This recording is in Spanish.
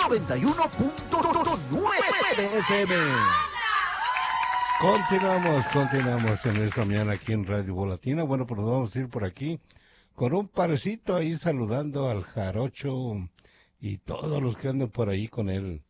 91.9 FM. Continuamos en esta mañana aquí en Radio Volatina. Bueno, pues nos vamos a ir por aquí con un parecito ahí saludando al Jarocho y todos los que andan por ahí con él.